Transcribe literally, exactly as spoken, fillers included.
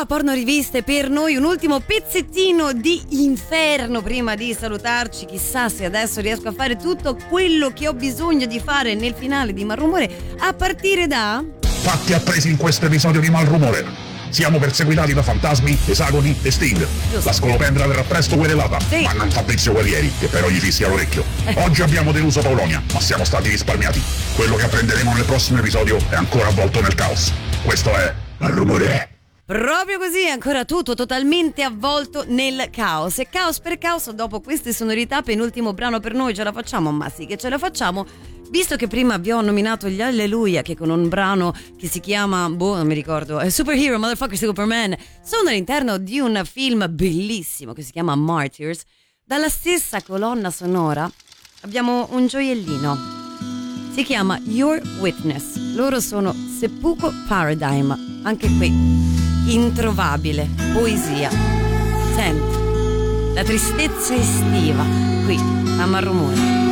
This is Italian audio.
a Porno Riviste, per noi un ultimo pezzettino di inferno prima di salutarci. Chissà se adesso riesco a fare tutto quello che ho bisogno di fare nel finale di Malrumore, a partire da... Fatti appresi in questo episodio di Malrumore. Siamo perseguitati da fantasmi, esagoni e Sting. Giusto. La scolopendra verrà presto querelata, Sì. ma non Fabrizio Guerrieri, che però gli fischia l'orecchio. Oggi abbiamo deluso Polonia, ma siamo stati risparmiati. Quello che apprenderemo nel prossimo episodio è ancora avvolto nel caos. Questo è Malrumore. Proprio così, ancora tutto totalmente avvolto nel caos. E caos per caos, dopo queste sonorità, penultimo brano per noi, ce la facciamo? Ma sì che ce la facciamo. Visto che prima vi ho nominato gli Alleluia, che con un brano che si chiama, boh, non mi ricordo, eh, Superhero, Motherfucker Superman, sono all'interno di un film bellissimo che si chiama Martyrs, dalla stessa colonna sonora abbiamo un gioiellino. Si chiama Your Witness. Loro sono Seppuku Paradigm. Anche qui, introvabile, poesia. Senti, la tristezza estiva, qui a Malrumore.